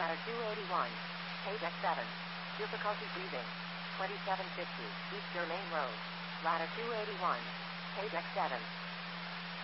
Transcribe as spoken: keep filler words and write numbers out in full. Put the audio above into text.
Ladder two eighty-one. Page X seven. Difficulty breathing. twenty-seven fifty. East Germain Road. Ladder two eighty-one. Page X seven.